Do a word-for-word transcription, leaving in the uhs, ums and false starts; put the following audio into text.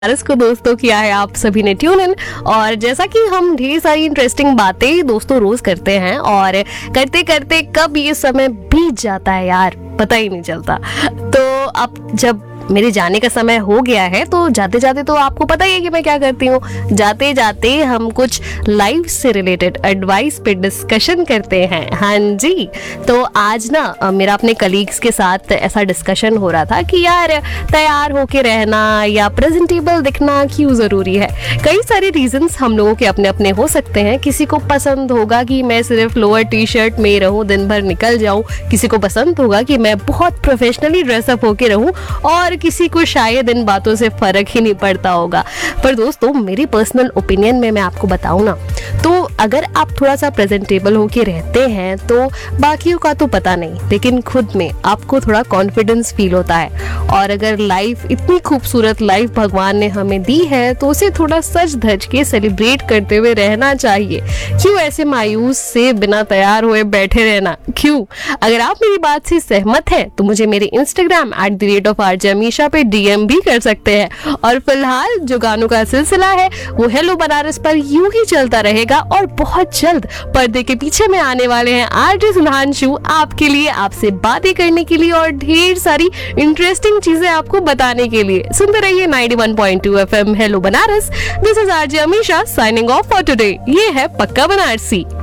बनारस को दोस्तों किया है आप सभी ने ट्यून इन। और जैसा कि हम ढेर सारी इंटरेस्टिंग बातें दोस्तों रोज करते हैं और करते करते कब ये समय बीत जाता है यार पता ही नहीं चलता। तो अब जब मेरे जाने का समय हो गया है तो जाते जाते तो आपको पता ही है कि मैं क्या करती हूँ, जाते जाते हम कुछ लाइफ से रिलेटेड एडवाइस पे डिस्कशन करते हैं। हाँ जी, तो आज ना मेरा अपने कलीग्स के साथ ऐसा डिस्कशन हो रहा था कि यार तैयार होके रहना या प्रेजेंटेबल दिखना क्यों ज़रूरी है। कई सारे रीजंस हम लोगों के अपने अपने हो सकते हैं। किसी को पसंद होगा कि मैं सिर्फ लोअर टी शर्ट में रहूं, दिन भर निकल जाऊं। किसी को पसंद होगा कि मैं बहुत प्रोफेशनली ड्रेसअप होके रहूं और किसी को शायद इन बातों से फर्क ही नहीं पड़ता होगा। पर दोस्तों मेरी पर्सनल ओपिनियन में मैं आपको बताऊं ना, तो अगर आप थोड़ा सा प्रेजेंटेबल होके रहते हैं तो बाकियों का तो पता नहीं, लेकिन खुद में आपको थोड़ा कॉन्फिडेंस फील होता है। और अगर लाइफ इतनी खूबसूरत लाइफ भगवान ने हमें दी है तो उसे थोड़ा सज धज के सेलिब्रेट करते हुए रहना चाहिए। क्यों ऐसे मायूस से बिना तैयार हुए बैठे रहना, क्यों? अगर आप मेरी बात से सहमत हैं तो मुझे मेरे Instagram at the rate of RJ Amisha पे डीएम भी कर सकते हैं। और फिलहाल जो गानों का सिलसिला है वो हेलो बनारस पर यूं ही चलता रहेगा और बहुत जल्द पर्दे के पीछे में आने वाले हैं आरजे सुधांशु आपके लिए, आपसे बातें करने के लिए और ढेर सारी इंटरेस्टिंग चीजें आपको बताने के लिए। सुनते रहिए ninety one point two FM hello Banaras. This is RJ Amisha signing off for today. ये है पक्का बनारसी।